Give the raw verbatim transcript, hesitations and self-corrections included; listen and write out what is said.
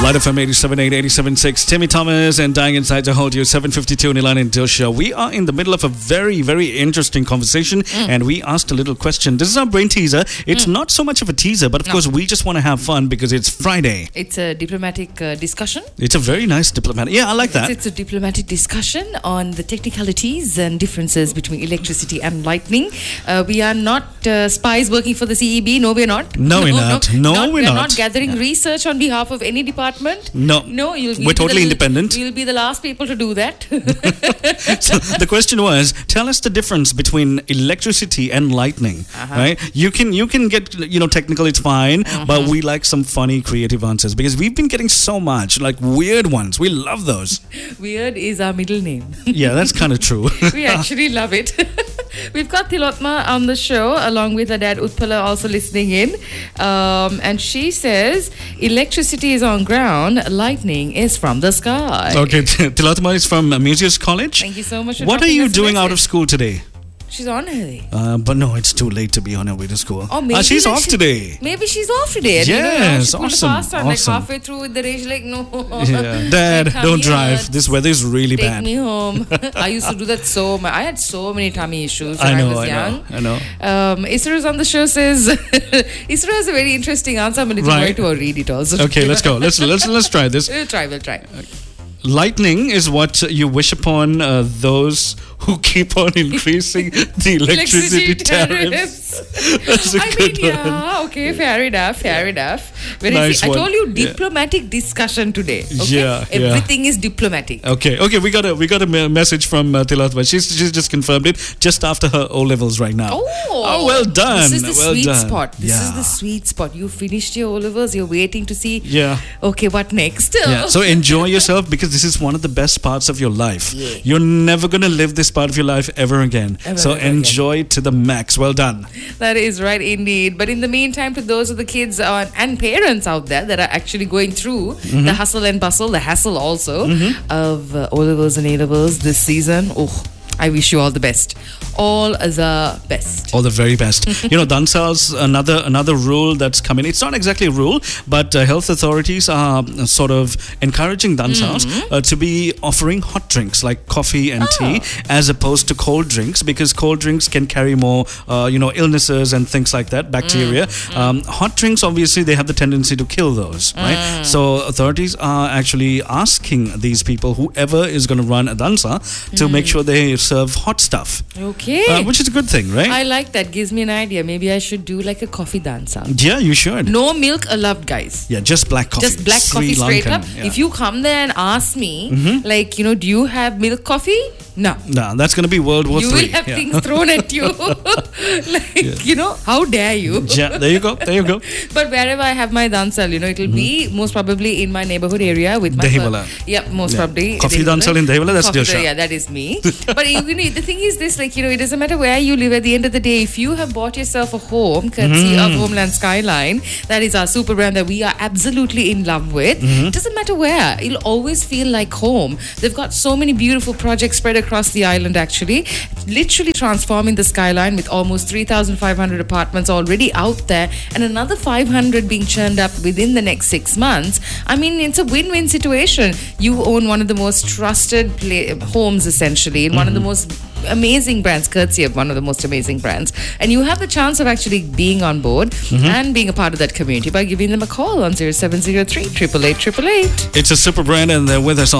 Light F M eighty-seven point eight, eighty-seven point six. Timmy Thomas and Dying Inside to hold you. seven fifty-two Nilan and Dilsha. We are in the middle of a very, very interesting conversation mm. and we asked a little question. This is our brain teaser. It's mm. not so much of a teaser, but of no. course we just want to have fun because it's Friday. It's a diplomatic uh, discussion. It's a very nice diplomatic. Yeah, I like that. It's, it's a diplomatic discussion on the technicalities and differences between electricity and lightning. Uh, we are not uh, spies working for the C E B. No, we're not. No, no we're not. No, no, not, we're, we're not. not gathering yeah. research on behalf of any department. No. No, you'll, you'll we're totally the, independent. You'll be the last people to do that. So the question was, tell us the difference between electricity and lightning, uh-huh. right? You can you can get, you know, technical, it's fine, uh-huh. but we like some funny, creative answers because we've been getting so much, like weird ones. We love those. Weird is our middle name. Yeah, that's kind of true. We actually love it. We've got Tilotma on the show along with her dad Utpala also listening in, um, and she says electricity is on ground, lightning is from the sky. Okay, Tilotma is from Museus College. Thank you so much for What are you doing message. out of school today? She's on her way. Uh, but no, it's too late to be on her way to school. Oh, maybe uh, she's like off she, today. Maybe she's off today. Yes, you know, she awesome. Fast on, awesome. Like halfway through with the rage, like, no. Yeah. Dad, don't drive. Hurts. This weather is really Take bad. Take me home. I used to do that so much. I had so many tummy issues when I, know, I was I young. know, I know. Um, Isra's on the show says, Isra has a very interesting answer. I'm going right. to read it also. Okay, let's go. Let's let's let's try this. We'll try, we'll try. Okay. Lightning is what you wish upon uh, those who keep on increasing the electricity, electricity tariffs. That's a I good mean, one. yeah, okay, fair enough, fair enough. Very nice I one. told you diplomatic yeah. discussion today. Okay? Yeah, everything yeah. is diplomatic. Okay, okay, we got a we got a me- message from uh, Tilatma. She's she's just confirmed it just after her O levels right now. Oh, oh well done. This is the well sweet done. spot. This yeah. is the sweet spot. You finished your O levels. You're waiting to see. Yeah. Okay, what next? Yeah. So enjoy yourself because this is one of the best parts of your life. Yeah. You're never gonna live this part of your life ever again. Ever, so ever enjoy again. to the max. Well done. That is right, indeed. But in the meantime, to those of the kids uh, and parents out there that are actually going through mm-hmm. the hustle and bustle, the hassle also mm-hmm. of uh, O levels and A levels this season, oh, I wish you all the best. All the best. All the very best. You know, Dansal's another another rule that's coming. It's not exactly a rule, but uh, health authorities are uh, sort of encouraging Dansals mm-hmm. uh, to be offering hot drinks like coffee and oh. tea as opposed to cold drinks because cold drinks can carry more, uh, you know, illnesses and things like that, bacteria. Mm-hmm. Um, hot drinks, obviously, they have the tendency to kill those, right? Mm. So authorities are actually asking these people, whoever is going to run a Dansa, to mm. make sure they serve hot stuff. Okay. Uh, which is a good thing, right? I like that. Gives me an idea. Maybe I should do like a coffee dancer. Yeah, you should. No milk allowed, guys. Yeah, just black coffee. Just black Sri coffee straight Lankan, up. Yeah. If you come there and ask me, mm-hmm. like, you know, do you have milk coffee? No. No, that's going to be World War you Three. You will have yeah. things thrown at you. like, yeah. you know, how dare you? Yeah, there you go. There you go. But wherever I have my dansal, you know, it'll mm-hmm. be most probably in my neighborhood area with my... Dehiwala. Yep, most yeah. probably. Coffee dansal in Dehiwala, that's Dilsha. Yeah, that is me. But you know, the thing is this, like, you know, it doesn't matter where you live. At the end of the day, if you have bought yourself a home, courtesy mm. of Homeland Skyline, that is our super brand that we are absolutely in love with. Mm-hmm. It doesn't matter where. It'll always feel like home. They've got so many beautiful projects spread across the island, actually. Literally transforming the skyline with almost three thousand five hundred apartments already out there and another five hundred being churned up within the next six months. I mean, it's a win-win situation. You own one of the most trusted play- homes, essentially, in mm-hmm. one of the most amazing brands, courtesy of one of the most amazing brands, and you have the chance of actually being on board mm-hmm. and being a part of that community by giving them a call on zero seven zero three, eight eight eight, eight eight eight. It's a super brand and they're with us on